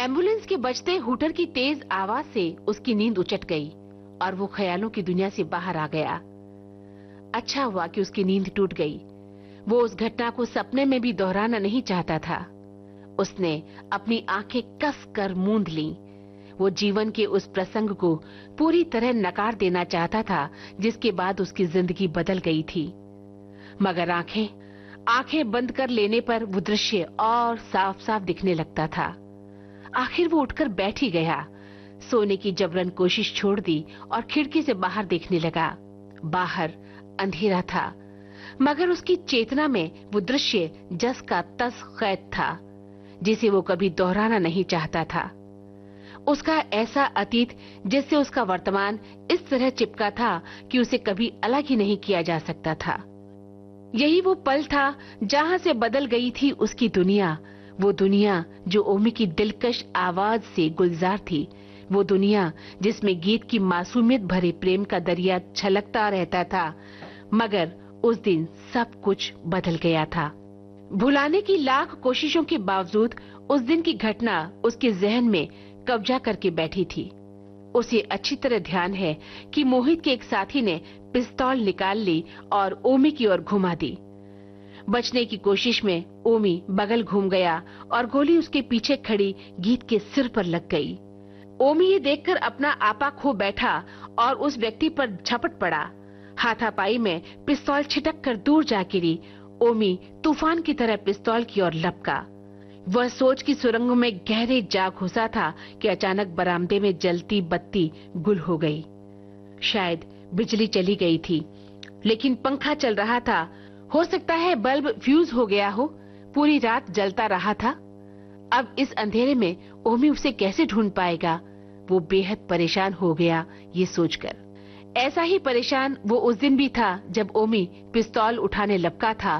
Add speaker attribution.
Speaker 1: Ambulance के बजते hooter की तेज आवाज से उसकी नींद उचट गई और वो ख्यालों की दुनिया से बाहर आ गया। अच्छा हुआ कि उसकी नींद टूट गई। वो उस घटना को सपने में भी दोहराना नहीं चाहता था। उसने अपनी आंखें कस कर मूंद लीं। वो जीवन के उस प्रसंग को पूरी तरह नकार देना चाहता था जिसके बाद उसकी जिंदगी बदल गई थी। मगर आंखें बंद कर लेने पर वो दृश्य और साफ साफ दिखने लगता था। आखिर वो उठकर बैठ ही गया। सोने की जबरन कोशिश छोड़ दी और खिड़की से बाहर देखने लगा। बाहर अंधेरा था, मगर उसकी चेतना में वो दृश्य जस का तस कैद था जिसे वो कभी दोहराना नहीं चाहता था। उसका ऐसा अतीत जिससे उसका वर्तमान इस तरह चिपका था कि उसे कभी अलग ही नहीं किया जा सकता था। यही वो पल था जहां से बदल गई थी उसकी दुनिया। वो दुनिया जो ओमी की दिलकश आवाज से गुलजार थी। वो दुनिया जिसमें गीत की मासूमियत भरे प्रेम का दरिया छलकता रहता था। मगर उस दिन सब कुछ बदल गया था। भुलाने की लाख कोशिशों के बावजूद उस दिन की घटना उसके जहन में कब्जा करके बैठी थी। उसे अच्छी तरह ध्यान है कि मोहित के एक साथी ने पिस्तौल निकाल ली और ओमी की ओर घुमा दी। बचने की कोशिश में ओमी बगल घूम गया और गोली उसके पीछे खड़ी गीत के सिर पर लग गई। ओमी ये देखकर अपना आपा खो बैठा और उस व्यक्ति पर झपट पड़ा। हाथापाई में पिस्तौल छिटक कर दूर जा गिरी। ओमी तूफान की तरह पिस्तौल की ओर लपका। वह सोच की सुरंगों में गहरे जा घुसा था कि अचानक बरामदे में जलती बत्ती गुल हो गई। शायद बिजली चली गई थी, लेकिन पंखा चल रहा था। हो सकता है बल्ब फ्यूज हो गया हो। पूरी रात जलता रहा था। अब इस अंधेरे में ओमी उसे कैसे ढूंढ पाएगा? वो बेहद परेशान हो गया ये सोचकर। ऐसा ही परेशान वो उस दिन भी था जब ओमी पिस्तौल उठाने लपका था